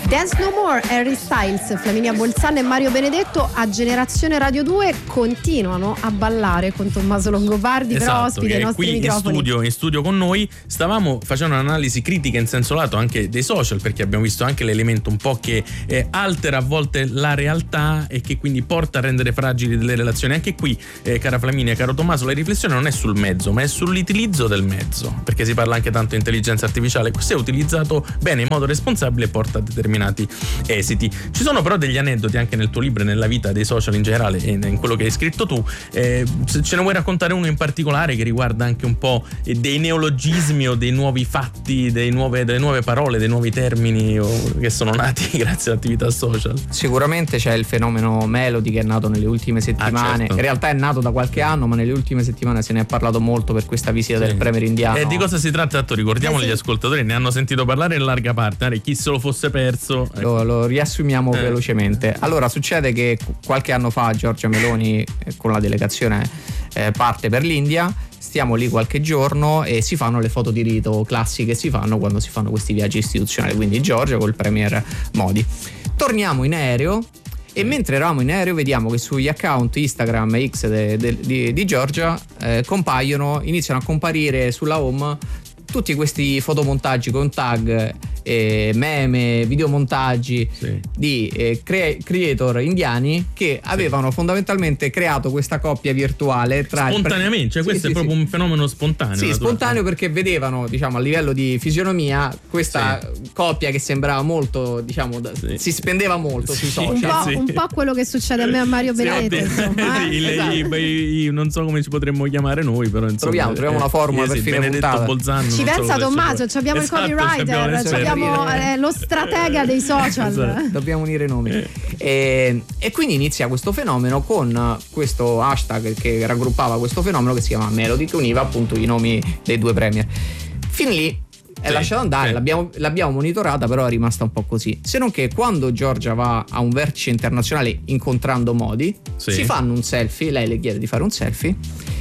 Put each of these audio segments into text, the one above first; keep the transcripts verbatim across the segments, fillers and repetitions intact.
Dance No More, Harry Styles, Flaminia Bolzano e Mario Benedetto a Generazione Radio due continuano a ballare con Tommaso Longobardi, esatto, però ospite ai nostri qui microfoni. In studio, in studio con noi stavamo facendo un'analisi critica in senso lato anche dei social, perché abbiamo visto anche l'elemento un po' che eh, altera a volte la realtà e che quindi porta a rendere fragili delle relazioni. Anche qui, eh, cara Flaminia, caro Tommaso, la riflessione non è sul mezzo, ma è sull'utilizzo del mezzo, perché si parla anche tanto di intelligenza artificiale. Se è utilizzato bene, in modo responsabile, porta a determinati esiti. Ci sono però degli aneddoti anche nel tuo libro e nella vita dei social in generale e in quello che hai scritto tu. Eh, se ce ne vuoi raccontare uno in particolare che riguarda anche un po' dei neologismi o dei nuovi fatti, dei nuove, delle nuove parole, dei nuovi termini o, che sono nati grazie all'attività social? Sicuramente c'è il fenomeno Melody che è nato nelle ultime settimane. Ah, certo. In realtà è nato da qualche anno, ma nelle ultime settimane se ne è parlato molto per questa visita sì. del premier indiano. E di cosa si tratta? Tanto ricordiamolo, eh sì. Gli ascoltatori ne hanno sentito parlare in larga parte, eh, chi se lo fosse perso. Ecco. Lo, lo riassumiamo eh. velocemente. Allora, succede che qualche anno fa Giorgia Meloni eh, con la delegazione eh, parte per l'India. Stiamo lì qualche giorno e si fanno le foto di rito classiche che si fanno quando si fanno questi viaggi istituzionali, quindi Giorgia col premier Modi. Torniamo in aereo e mentre eravamo in aereo vediamo che sugli account Instagram e X de, de, di, di Giorgia eh, compaiono, iniziano a comparire sulla home tutti questi fotomontaggi con tag, eh, meme, videomontaggi sì. di eh, cre- creator indiani che sì. avevano fondamentalmente creato questa coppia virtuale tra spontaneamente, cioè questo sì, è sì, proprio sì. un fenomeno spontaneo. Sì, spontaneo perché vedevano, diciamo, a livello di fisionomia questa sì. coppia che sembrava molto, diciamo, sì. si spendeva molto sì. sui social. Un po', sì. un po' quello che succede a me a Mario sì, Benedetto, insomma. Sì, esatto. i, i, i, non so come ci potremmo chiamare noi, però insomma, troviamo, troviamo una formula eh, per sì, fine Benedetto puntata. Bolzano. Ci pensa Tommaso, ci abbiamo esatto, il copywriter, abbiamo, abbiamo eh, lo stratega dei social. Esatto. Dobbiamo unire i nomi. Eh. E, e quindi inizia questo fenomeno con questo hashtag che raggruppava questo fenomeno che si chiama Melody, che univa appunto i nomi dei due premier. Fin lì è sì, lasciato andare, sì. l'abbiamo, l'abbiamo monitorata, però è rimasta un po' così. Se non che quando Giorgia va a un vertice internazionale incontrando Modi, sì. si fanno un selfie, lei le chiede di fare un selfie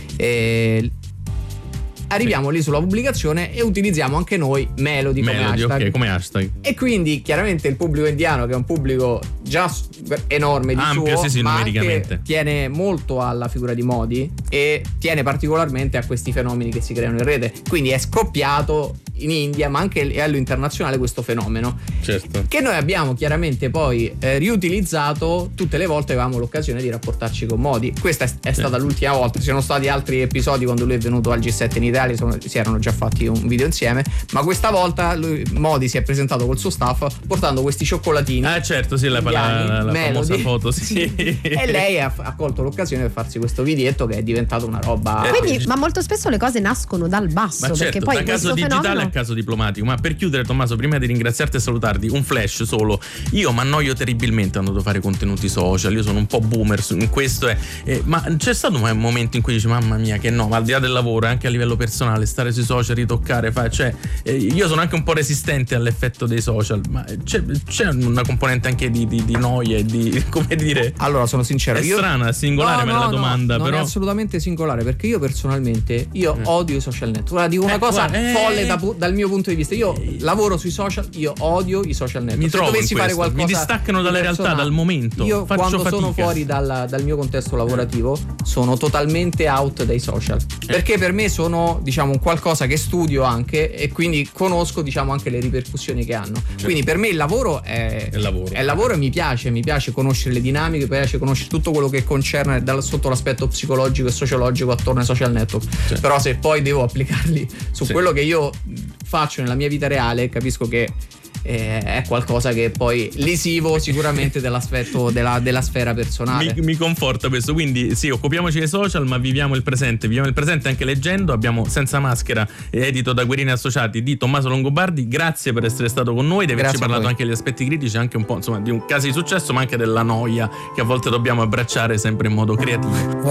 e arriviamo sì. lì sulla pubblicazione e utilizziamo anche noi Melody, Melody come hashtag. Okay, come hashtag. E quindi chiaramente il pubblico indiano, che è un pubblico già enorme di ampio, suo, sì, sì, ma numericamente anche tiene molto alla figura di Modi e tiene particolarmente a questi fenomeni che si creano in rete. Quindi è scoppiato in India, ma anche a livello internazionale, questo fenomeno, certo. che noi abbiamo chiaramente poi eh, riutilizzato tutte le volte che avevamo l'occasione di rapportarci con Modi. Questa è, è stata sì. l'ultima volta. Ci sono stati altri episodi quando lui è venuto al G sette in Italia, sono, si erano già fatti un video insieme, ma questa volta lui, Modi si è presentato col suo staff portando questi cioccolatini. Ah certo, sì, la, indiani, la, la famosa foto, sì. sì. E lei ha, ha colto l'occasione per farsi questo videetto che è diventato una roba. Quindi, ma molto spesso le cose nascono dal basso, ma certo, perché poi da caso questo digitale fenomeno... a caso diplomatico. Ma per chiudere, Tommaso, prima di ringraziarti e salutarti, un flash solo. Io mi annoio terribilmente andando a fare contenuti social, io sono un po' boomer in questo, eh, eh, ma c'è stato un momento in cui dici mamma mia che no, ma al di là del lavoro, anche a livello personale, stare sui social, ritoccare, fa, cioè eh, io sono anche un po' resistente all'effetto dei social, ma c'è, c'è una componente anche di, di, di noia e di, come dire, allora sono sincero, è io... strana, singolare no, per no, la domanda, no, però non è assolutamente singolare, perché io personalmente io mm. odio i social network. Ora dico una eh, cosa eh, folle da, dal mio punto di vista, io lavoro sui social, io odio i social network. Mi se trovo dovessi in fare questo. qualcosa mi distaccano dalle realtà, dal momento. Io faccio quando fatica. sono fuori dal, dal mio contesto lavorativo eh. sono totalmente out dai social, eh. perché per me sono, diciamo, un qualcosa che studio anche e quindi conosco, diciamo, anche le ripercussioni che hanno. Certo. Quindi per me il lavoro è, è lavoro. È lavoro e mi piace, mi piace conoscere le dinamiche, mi piace conoscere tutto quello che concerne dal, sotto l'aspetto psicologico e sociologico attorno ai social network. Certo. Però se poi devo applicarli su sì. quello che io faccio nella mia vita reale, capisco che eh, è qualcosa che è poi lesivo sicuramente dell'aspetto della, della sfera personale. Mi, mi conforta questo, quindi sì, occupiamoci dei social, ma viviamo il presente, viviamo il presente anche leggendo. Abbiamo Senza Maschera, edito da Guerini Associati, di Tommaso Longobardi. Grazie per essere stato con noi, di averci Grazie parlato anche degli aspetti critici, anche un po' insomma di un caso di successo, ma anche della noia che a volte dobbiamo abbracciare sempre in modo creativo.